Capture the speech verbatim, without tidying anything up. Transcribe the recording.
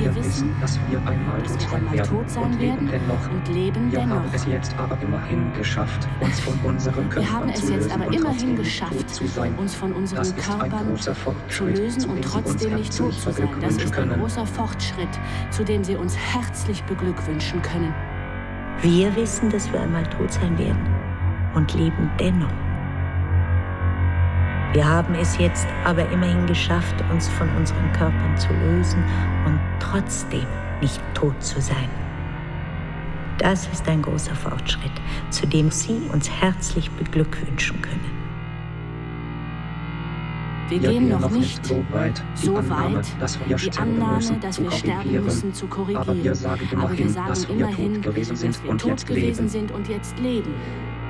Wir wissen, dass wir einmal dass tot wir sein einmal werden tot sein und leben werden dennoch. und leben Wir dennoch. haben es jetzt aber immerhin geschafft, uns von unseren Wir haben Körpern es zu jetzt lösen aber und immerhin trotzdem nicht geschafft, tot zu sein. uns von Das unseren ist ein Körpern großer zu Fortschritt, lösen zu und dem Sie uns trotzdem nicht tot herzlich zu sein. Das beglückwünschen ist ein können. großer Fortschritt, zu dem Sie uns herzlich beglückwünschen können. Wir wissen, dass wir einmal tot sein werden und leben dennoch. Wir haben es jetzt aber immerhin geschafft, uns von unseren Körpern zu lösen und trotzdem nicht tot zu sein. Das ist ein großer Fortschritt, zu dem Sie uns herzlich beglückwünschen können. Wir Wir gehen gehen noch nicht so weit, die so Annahme, weit, dass wir die sterben Annahme, müssen, dass zu wir sterben korrigieren. müssen, zu korrigieren. Aber wir sagen Aber wir immerhin, sagen dass wir immerhin, tot gewesen dass sind wir und tot jetzt gewesen leben. sind und jetzt leben.